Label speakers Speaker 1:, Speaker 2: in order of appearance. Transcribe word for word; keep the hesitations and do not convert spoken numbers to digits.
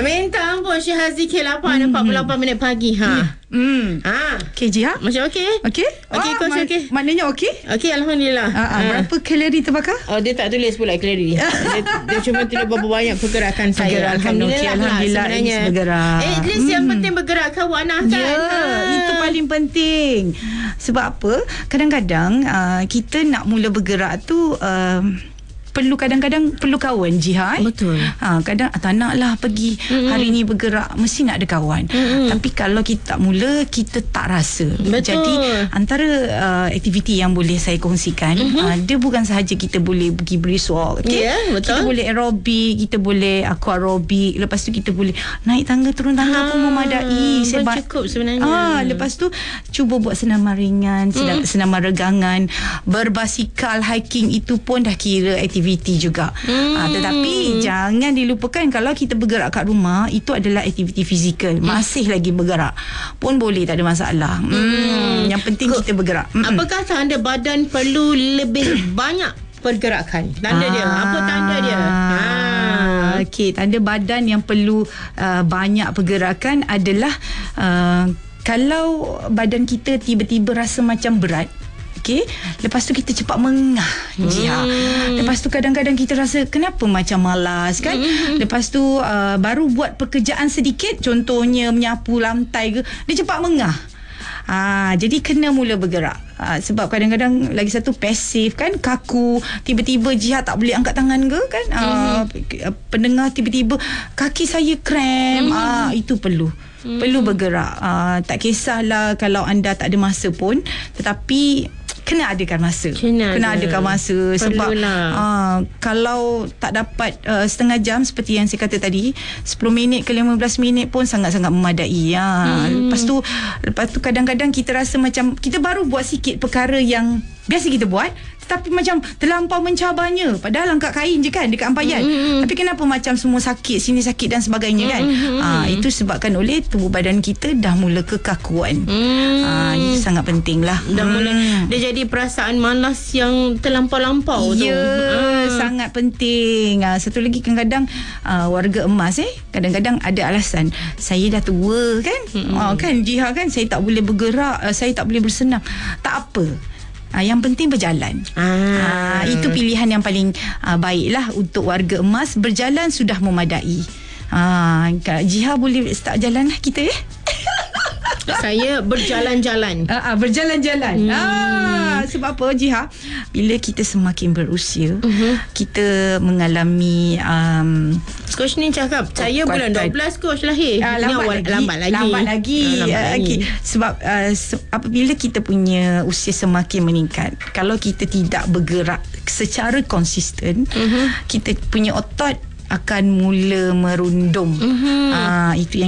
Speaker 1: Minta ampun Syahazi K lapan empat puluh lapan minit pagi. Ha.
Speaker 2: Hmm.
Speaker 1: Ha.
Speaker 2: Okey Jiha.
Speaker 1: Macam okey?
Speaker 2: Okey.
Speaker 1: Okey, coach
Speaker 2: ma-
Speaker 1: okey.
Speaker 2: Maknanya okey?
Speaker 1: Okey, alhamdulillah.
Speaker 2: Uh, uh, berapa kalori terbakar?
Speaker 1: Oh, dia tak tulis pula kalori. dia, dia cuma tulis berapa banyak pergerakan saya.
Speaker 2: Pergerakan,
Speaker 1: Alhamdulillah,
Speaker 2: okey,
Speaker 1: lah
Speaker 2: alhamdulillah
Speaker 1: sebenarnya.
Speaker 2: Anis bergerak.
Speaker 1: Eh, at least
Speaker 2: Hmm.
Speaker 1: yang penting bergerak kawan lah kan.
Speaker 2: Ya,
Speaker 1: Ha.
Speaker 2: itu paling penting. Sebab apa? Kadang-kadang uh, kita nak mula bergerak tu uh, perlu kadang-kadang perlu kawan Jiha. Eh?
Speaker 1: Betul.
Speaker 2: Ha, kadang tak nak lah pergi mm-hmm. hari ni bergerak, mesti nak ada kawan. Mm-hmm. Tapi kalau kita tak mula, kita tak rasa.
Speaker 1: Betul.
Speaker 2: Jadi antara uh, aktiviti yang boleh saya kongsikan, mm-hmm. uh, dia bukan sahaja kita boleh pergi brisk walk. Okay?
Speaker 1: Ya, betul.
Speaker 2: Kita boleh aerobik, kita boleh aqua aerobik, lepas tu kita boleh naik tangga turun tangga ha, pun memadai.
Speaker 1: Pun cukup sebenarnya.
Speaker 2: Ah, lepas tu cuba buat senaman ringan, mm. senaman regangan, berbasikal, hiking, itu pun dah kira aktiviti juga. Hmm. Ha, tetapi jangan dilupakan kalau kita bergerak kat rumah, itu adalah aktiviti fizikal. Masih hmm. lagi bergerak pun boleh, tak ada masalah. Hmm. Hmm. Yang penting kita bergerak. Hmm.
Speaker 1: Apakah tanda badan perlu lebih banyak pergerakan? Tanda ah. dia. Apa tanda dia? Ha.
Speaker 2: Okey, tanda badan yang perlu uh, banyak pergerakan adalah uh, kalau badan kita tiba-tiba rasa macam berat. Okay. Lepas tu kita cepat mengah Jiha. Hmm. Lepas tu kadang-kadang kita rasa kenapa macam malas kan. Hmm. Lepas tu uh, baru buat pekerjaan sedikit, contohnya menyapu lantai ke, dia cepat mengah. Ah, jadi kena mula bergerak. Ah, sebab kadang-kadang lagi satu pasif kan, kaku, tiba-tiba Jiha tak boleh angkat tangan ke kan. Ah, hmm. Pendengar tiba-tiba kaki saya krem. Hmm. Ah, itu perlu. Hmm. Perlu bergerak. Ah, tak kisahlah kalau anda tak ada masa pun, tetapi kena adakan masa. Kena, kena ada. adakan masa. Perlulah. Sebab uh, kalau tak dapat uh, setengah jam seperti yang saya kata tadi, sepuluh minit ke lima belas minit pun sangat-sangat memadai. Ya. Hmm. Lepas tu lepas tu kadang-kadang kita rasa macam kita baru buat sikit perkara yang biasa kita buat, tetapi macam terlampau mencabarnya. Padahal angkat kain je kan dekat ampayan. Mm-hmm. Tapi kenapa macam semua sakit, sini sakit dan sebagainya kan. Mm-hmm. Ha, itu sebabkan oleh tubuh badan kita dah mula kekakuan. Mm. Ha, itu sangat penting lah.
Speaker 1: Dah
Speaker 2: mm.
Speaker 1: mula dia jadi perasaan malas yang terlampau-lampau tu.
Speaker 2: Ya, mm. sangat penting. Ha, satu lagi kadang-kadang uh, warga emas eh, kadang-kadang ada alasan. Saya dah tua kan. Mm-hmm. Ha, kan Jiha kan, saya tak boleh bergerak, uh, saya tak boleh bersenam. Tak apa. Ah, yang penting berjalan. Ah. Ah, itu pilihan yang paling ah, baiklah untuk warga emas. Berjalan sudah memadai. Ah, Jiha boleh start jalan lah kita eh.
Speaker 1: Saya berjalan-jalan.
Speaker 2: Ah, ah, berjalan-jalan. Hmm. Ah, sebab apa Jiha? Bila kita semakin berusia, uh-huh. kita mengalami um,
Speaker 1: coach ni cakap saya oh, bulan dua belas coach lahir.
Speaker 2: Ah, lambat, awal, lagi, lambat lagi. Lambat lagi. Ah, lambat uh, lagi. Okay. Sebab uh, se- apabila kita punya usia semakin meningkat, kalau kita tidak bergerak secara konsisten, uh-huh. kita punya otot akan mula merundum. Uh-huh. Uh, itu yang